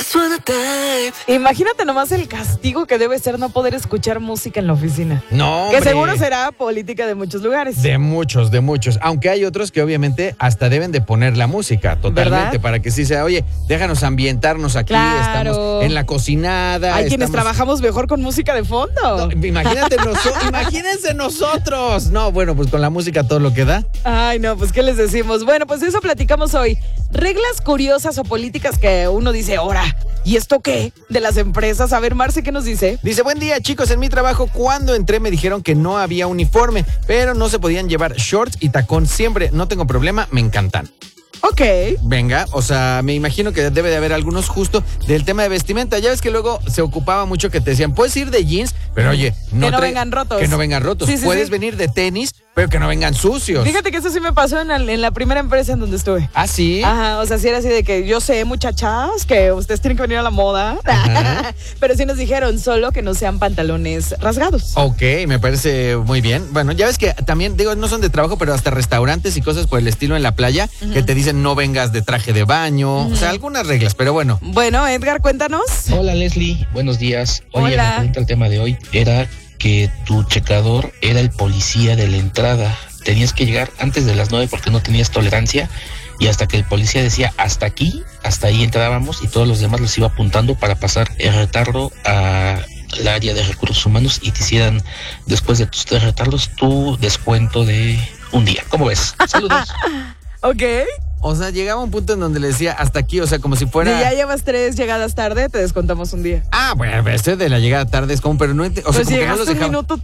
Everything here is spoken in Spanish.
Imagínate nomás el castigo que debe ser no poder escuchar música en la oficina. No, Que hombre. seguro será política de muchos lugares. De muchos. Aunque hay otros que obviamente hasta deben de poner la música totalmente, ¿verdad? Para que sí sea, oye, déjanos ambientarnos aquí, Claro. Estamos en la cocinada. Hay quienes estamos... trabajamos mejor con música de fondo. No, imagínense nosotros. No, bueno, pues con la música todo lo que da. Ay, no, pues ¿qué les decimos? Bueno, pues eso platicamos hoy. Reglas curiosas o políticas que uno dice, ahora, ¿y esto qué? De las empresas. A ver, Marce, ¿qué nos dice? Dice, buen día, chicos, en mi trabajo cuando entré me dijeron que no había uniforme, pero no se podían llevar shorts y tacón siempre. No tengo problema, me encantan. Ok. Venga, o sea, me imagino que debe de haber algunos justo del tema de vestimenta. Ya ves que luego se ocupaba mucho que te decían, puedes ir de jeans, pero oye, Que no vengan rotos. Que no vengan rotos. Sí, sí, puedes sí. venir de tenis, pero que no vengan sucios. Fíjate que eso sí me pasó en la primera empresa en donde estuve. ¿Ah, sí? Ajá, o sea, sí era así de que yo sé, muchachas, que ustedes tienen que venir a la moda. Ajá. Pero sí nos dijeron solo que no sean pantalones rasgados. Ok, me parece muy bien. Bueno, ya ves que también, digo, no son de trabajo, pero hasta restaurantes y cosas por el estilo en la playa, que te dicen no vengas de traje de baño. O sea, algunas reglas, pero bueno. Bueno, Edgar, cuéntanos. Hola Leslie, buenos días. Oye, Hola. me pregunta el tema de hoy. Era que tu checador era el policía de la entrada. Tenías que llegar antes de las 9 porque no tenías tolerancia y hasta que el policía decía hasta aquí, hasta ahí entrábamos y todos los demás los iba apuntando para pasar el retardo a la área de recursos humanos y te hicieran después de tus 3 retardos tu descuento de un día. ¿Cómo ves? Saludos. Ok. O sea, llegaba un punto en donde le decía hasta aquí, o sea, como si fuera... Si ya llevas 3 llegadas tarde, te descontamos un día. Ah, bueno, este de la llegada tarde es como, pero no... O sea, Pues como que no los llegaste un dejaba... minuto